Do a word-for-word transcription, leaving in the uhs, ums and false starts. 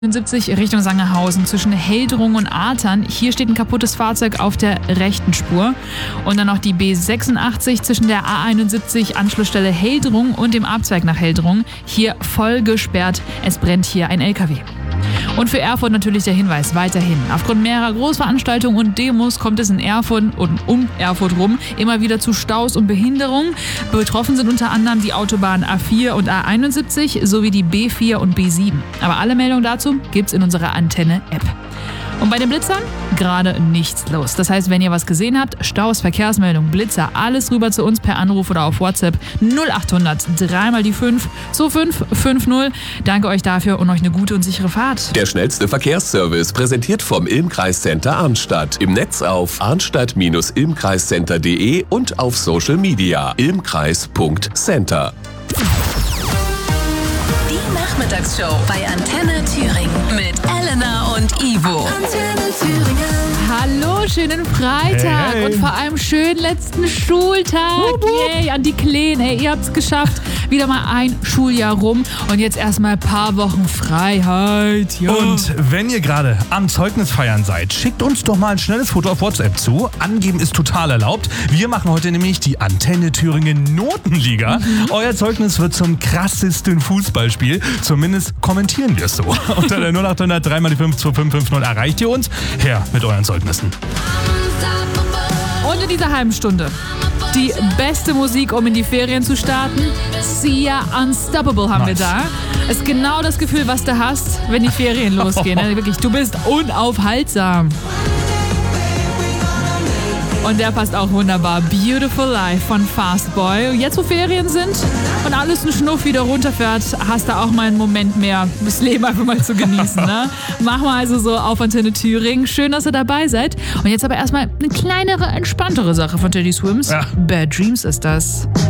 siebzig Richtung Sangerhausen zwischen Heldrung und Artern. Hier steht ein kaputtes Fahrzeug auf der rechten Spur. Und dann noch die B sechsundachtzig zwischen der A einundsiebzig Anschlussstelle Heldrung und dem Abzweig nach Heldrung. Hier voll gesperrt. Es brennt hier ein L K W. Und für Erfurt natürlich der Hinweis weiterhin. Aufgrund mehrerer Großveranstaltungen und Demos kommt es in Erfurt und um Erfurt rum immer wieder zu Staus und Behinderungen. Betroffen sind unter anderem die Autobahn A vier und A einundsiebzig sowie die B vier und B sieben. Aber alle Meldungen dazu gibt's in unserer Antenne-App. Und bei den Blitzern gerade nichts los. Das heißt, wenn ihr was gesehen habt, Staus, Verkehrsmeldung, Blitzer, alles rüber zu uns per Anruf oder auf WhatsApp null achthundert drei mal die fünf zwei fünf fünf null. Danke euch dafür und euch eine gute und sichere Fahrt. Der schnellste Verkehrsservice präsentiert vom Ilm-Kreiscenter Arnstadt. Im Netz auf arnstadt Bindestrich ilmkreiscenter punkt de und auf Social Media ilmkreis Punkt center. Die Nachmittagsshow bei Antenne Thüringen mit Elena und Ivo. Antenne Thüringen. Hallo, schönen Freitag Hey, hey. und vor allem schönen letzten Schultag. Wupp, wupp. Yay, an die Kleinen. Ey, ihr habt's geschafft. Wieder mal ein Schuljahr rum und jetzt erstmal ein paar Wochen Freiheit. Ja. Und wenn ihr gerade am Zeugnisfeiern seid, schickt uns doch mal ein schnelles Foto auf WhatsApp zu. Angeben ist total erlaubt. Wir machen heute nämlich die Antenne Thüringen Notenliga. Mhm. Euer Zeugnis wird zum krassesten Fußballspiel. Zumindest kommentieren wir es so. Unter der null achthundert drei mal die fünf zwei fünf fünf null erreicht ihr uns. Her mit euren Zeugnissen. Und in dieser halben Stunde die beste Musik, um in die Ferien zu starten. Sia Unstoppable haben Nice. wir da. Ist genau das Gefühl, was du hast, wenn die Ferien losgehen. Also wirklich, du bist unaufhaltsam. Und der passt auch wunderbar. Beautiful Life von Fastboy. Jetzt, wo Ferien sind und alles ein Schnuff wieder runterfährt, hast du auch mal einen Moment mehr, das Leben einfach mal zu genießen. Ne? Machen wir also so auf Antenne Thüringen. Schön, dass ihr dabei seid. Und jetzt aber erstmal eine kleinere, entspanntere Sache von Teddy Swims. Ja. Bad Dreams ist das.